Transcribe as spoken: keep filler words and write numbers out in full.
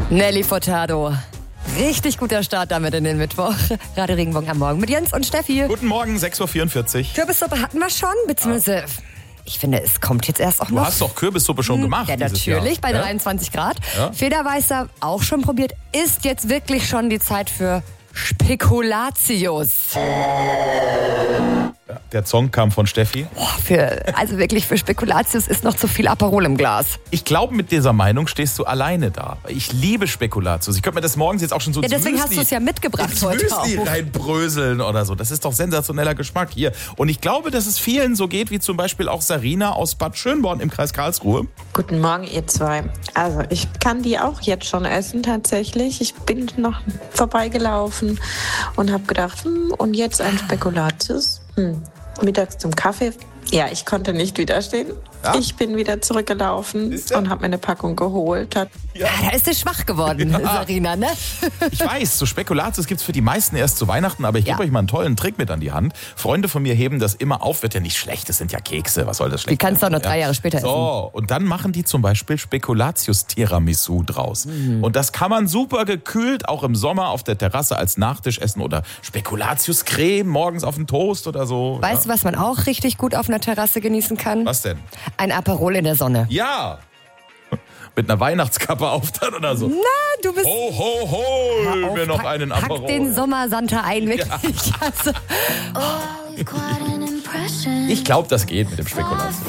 Nelly Furtado. Richtig guter Start damit in den Mittwoch. Radio Regenbogen am Morgen mit Jens und Steffi. Guten Morgen, sechs Uhr vierundvierzig. Kürbissuppe hatten wir schon, beziehungsweise... Ich finde, es kommt jetzt erst auch Du noch. Du hast doch Kürbissuppe schon gemacht. Ja, dieses natürlich, Jahr. bei ja? dreiundzwanzig Grad. Ja? Federweißer auch schon probiert. Ist jetzt wirklich schon die Zeit für Spekulatius. Ja, der Song kam von Steffi. Boah, für, also wirklich für Spekulatius ist noch zu viel Aperol im Glas. Ich glaube, mit dieser Meinung stehst du alleine da. Ich liebe Spekulatius. Ich könnte mir das morgens jetzt auch schon so Ja, ins deswegen Müsli, hast du es ja mitgebracht ins heute Müsli auch. reinbröseln oder so. Das ist doch sensationeller Geschmack hier. Und ich glaube, dass es vielen so geht, wie zum Beispiel auch Sarina aus Bad Schönborn im Kreis Karlsruhe. Guten Morgen, ihr zwei. Also ich kann die auch jetzt schon essen tatsächlich. Ich bin noch vorbeigelaufen und habe gedacht, hm, und jetzt ein Spekulatius. Hm. Mittags zum Kaffee. Ja, ich konnte nicht widerstehen. Ja? Ich bin wieder zurückgelaufen und habe mir eine Packung geholt. Hat Ja, da ist sie schwach geworden, Ja. Sarina, ne? Ich weiß, so Spekulatius gibt es für die meisten erst zu Weihnachten, aber ich gebe Ja. euch mal einen tollen Trick mit an die Hand. Freunde von mir heben das immer auf, wird ja nicht schlecht, das sind ja Kekse, was soll das schlecht Die kannst du auch noch werden, drei ja? Jahre später essen. So, und dann machen die zum Beispiel Spekulatius-Tiramisu draus. Mhm. Und das kann man super gekühlt auch im Sommer auf der Terrasse als Nachtisch essen oder Spekulatius-Creme morgens auf den Toast oder so. Weißt du, was man auch richtig gut auf einer Terrasse genießen kann? Was denn? Ein Aperol in der Sonne. Ja! Mit einer Weihnachtskappe auf dann oder so. Na, du bist... Ho, ho, ho! Hör auf, mir noch pack, einen pack Aperol. den Sommersanta ein, wirklich. Also, Ich glaube, das geht mit dem Spekulatius.